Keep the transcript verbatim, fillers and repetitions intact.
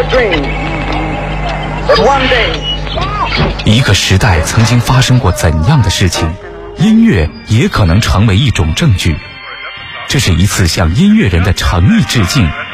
一个时代曾经发生过怎样的事情，音乐也可能成为一种证据。这是一次向音乐人的诚意致敬，